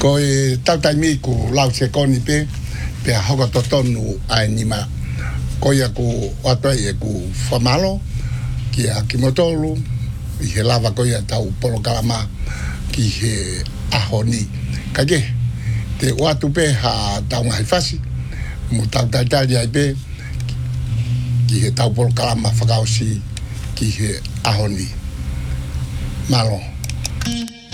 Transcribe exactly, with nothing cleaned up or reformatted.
ko e tau tai mi ku lau se koni pe pe hoko to tonu ai ni ma ko ia ku watu e ku famalo ki a ki motolu i he lava ko ia tau polo kalama ki he ahoni kage te watu pe ha tau ngai fasi mo tau tai tai ai pe ki he tau polo kalama whakausi ki he ahoni malo